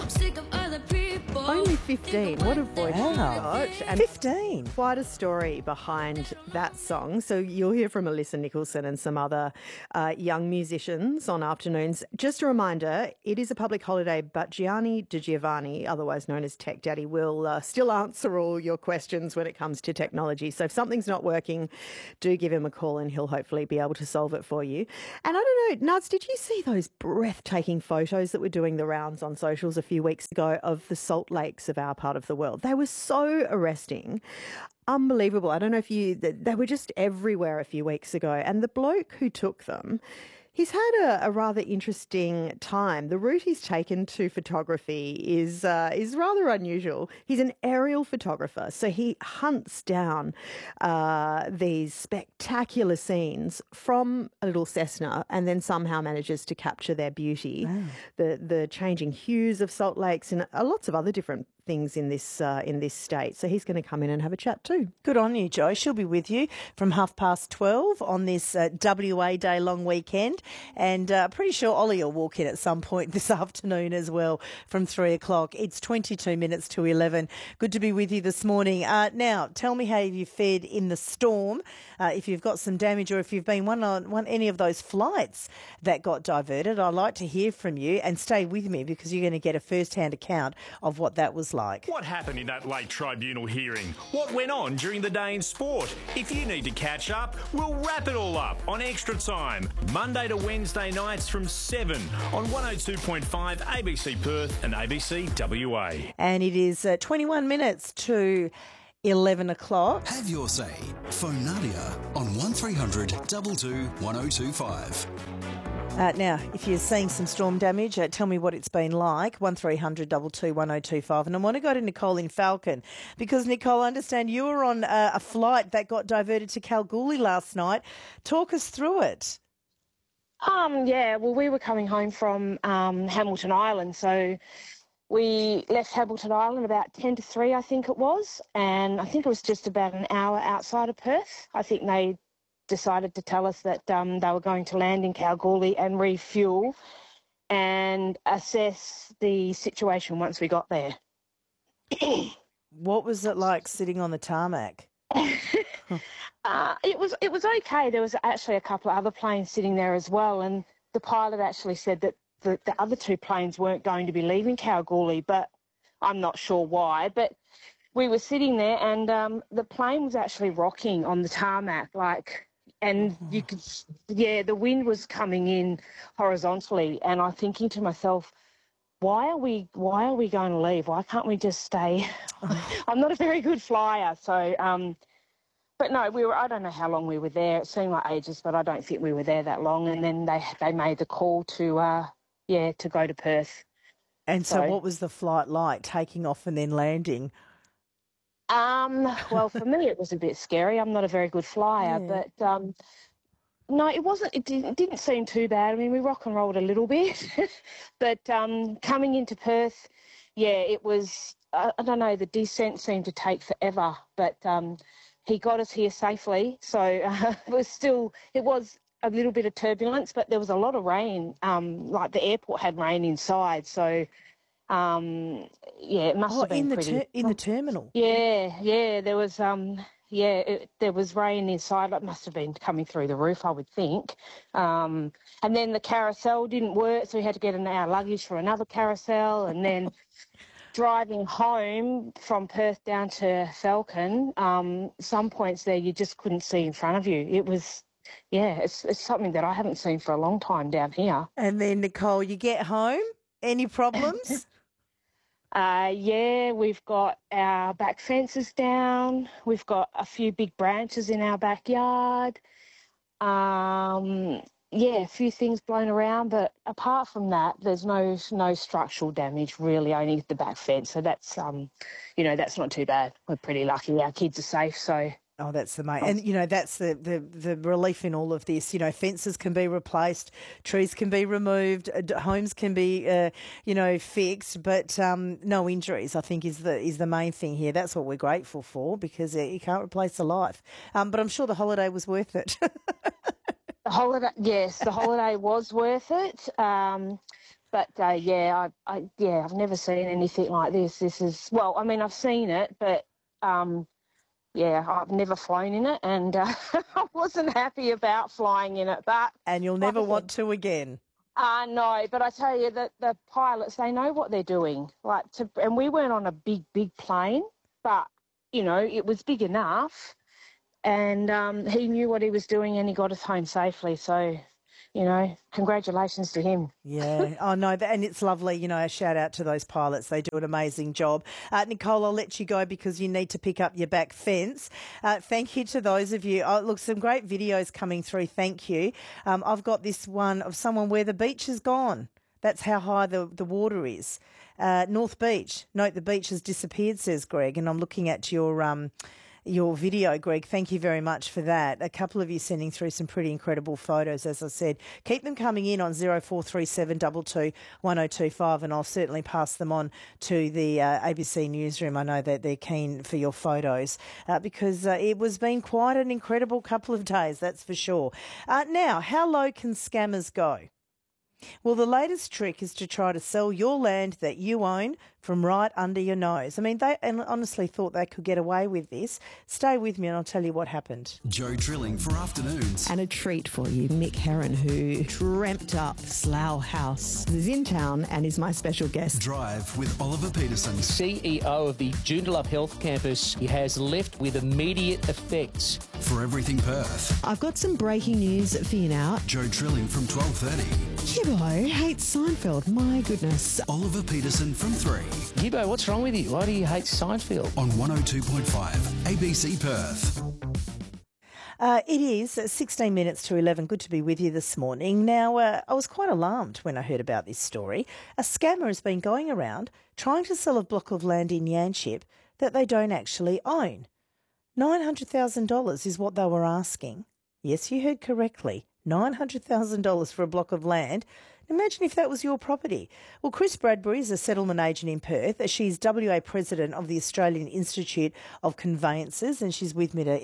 sick of other people. Only 15. What a voice she's got. And 15. quite a story behind that song. So you'll hear from Alyssa Nicholson and some other young musicians on afternoons. Just a reminder, it is a public holiday, but Gianni Di Giovanni, otherwise known as Tech Daddy, will still answer all your questions when it comes to technology. So if something's not working, do give him a call and he'll hopefully be able to solve it for you. And I don't know, Nuts, did you see those breathtaking photos that were doing the rounds on socials a few weeks ago of the salt lakes of our part of the world? They were so arresting. Unbelievable. I don't know if they were just everywhere a few weeks ago. And the bloke who took them, he's had a rather interesting time. The route he's taken to photography is rather unusual. He's an aerial photographer, so he hunts down these spectacular scenes from a little Cessna and then somehow manages to capture their beauty, the changing hues of salt lakes and lots of other different things in this state. So he's going to come in and have a chat too. Good on you, Joe. She'll be with you from 12:30 on this WA Day long weekend. And pretty sure Ollie will walk in at some point this afternoon as well from 3 o'clock. It's 22 minutes to 11. Good to be with you this morning. Now, tell me how you fared in the storm, if you've got some damage or if you've been on any of those flights that got diverted. I'd like to hear from you and stay with me because you're going to get a first-hand account of what that was like. What happened in that late tribunal hearing? What went on during the day in sport? If you need to catch up, we'll wrap it all up on Extra Time, Monday to Wednesday nights from 7 on 102.5 ABC Perth and ABC WA. And it is 21 minutes to 11 o'clock. Have your say. Phone Nadia on 1300 22 1025. Now, if you're seeing some storm damage, tell me what it's been like, 1300 22 1025. And I want to go to Nicole in Falcon because, Nicole, I understand you were on a flight that got diverted to Kalgoorlie last night. Talk us through it. Yeah, well, we were coming home from Hamilton Island, so we left Hamilton Island about 10 to 3, I think it was, and I think it was just about an hour outside of Perth. I think they decided to tell us that they were going to land in Kalgoorlie and refuel and assess the situation once we got there. What was it like sitting on the tarmac? It was okay. There was actually a couple of other planes sitting there as well, and the pilot actually said that the other two planes weren't going to be leaving Kalgoorlie, but I'm not sure why. But we were sitting there, and the plane was actually rocking on the tarmac, and you could, the wind was coming in horizontally, and I'm thinking to myself, why are we going to leave? Why can't we just stay? I'm not a very good flyer, so but no, I don't know how long we were there. It seemed like ages, but I don't think we were there that long. And then they made the call to go to Perth. And so what was the flight like, taking off and then landing? Well, for me, it was a bit scary. I'm not a very good flyer, but no, it wasn't. It didn't seem too bad. I mean, we rock and rolled a little bit, but coming into Perth, it was. I don't know. The descent seemed to take forever, but he got us here safely. So it was a little bit of turbulence, but there was a lot of rain. Like the airport had rain inside, so. It must have been in the terminal. Yeah, there was there was rain inside. It must have been coming through the roof, I would think. And then the carousel didn't work, so we had to get our luggage for another carousel. And then driving home from Perth down to Falcon, some points there you just couldn't see in front of you. It was. Yeah, it's something that I haven't seen for a long time down here. And then, Nicole, you get home, any problems? We've got our back fences down. We've got a few big branches in our backyard. A few things blown around, but apart from that, there's no structural damage really, only the back fence. So that's that's not too bad. We're pretty lucky. Our kids are safe, so. Oh, that's the main, and that's the relief in all of this. Fences can be replaced, trees can be removed, homes can be fixed, but no injuries. I think is the main thing here. That's what we're grateful for because you can't replace a life. But I'm sure the holiday was worth it. The holiday was worth it. But I've never seen anything like this. This is, well, I mean, I've seen it, but I've never flown in it, and I wasn't happy about flying in it. But And you'll never want to again. No, but I tell you that the pilots, they know what they're doing. And we weren't on a big plane, but it was big enough, and he knew what he was doing, and he got us home safely. So, congratulations to him. Yeah. Oh, no, and it's lovely. A shout out to those pilots. They do an amazing job. Nicole, I'll let you go because you need to pick up your back fence. Thank you to those of you. Oh, look, some great videos coming through. Thank you. I've got this one of someone where the beach is gone. That's how high the water is. North Beach. Note the beach has disappeared, says Greg, and I'm looking at your video, Greg. Thank you very much for that. A couple of you sending through some pretty incredible photos, as I said. Keep them coming in on 0437 22 1025, and I'll certainly pass them on to the ABC Newsroom. I know that they're keen for your photos because it was been quite an incredible couple of days, that's for sure. Now, how low can scammers go? Well, the latest trick is to try to sell your land that you own from right under your nose. I mean, they honestly thought they could get away with this. Stay with me and I'll tell you what happened. Joe Drilling for afternoons. And a treat for you, Mick Heron, who dreamt up Slough House, is in town and is my special guest. Drive with Oliver Peterson. CEO of the Joondalup Health Campus. He has left with immediate effects. For everything Perth. I've got some breaking news for you now. Joe Drilling from 12:30. Gibbo hates Seinfeld, my goodness. Oliver Peterson from 3. Gibbo, what's wrong with you? Why do you hate Seinfeld? On 102.5 ABC Perth. It is 16 minutes to 11. Good to be with you this morning. Now, I was quite alarmed when I heard about this story. A scammer has been going around trying to sell a block of land in Yanchep that they don't actually own. $900,000 is what they were asking. Yes, you heard correctly. $900,000 for a block of land. Imagine if that was your property. Well, Chris Bradbury is a settlement agent in Perth. She's WA president of the Australian Institute of Conveyancers, and she's with me to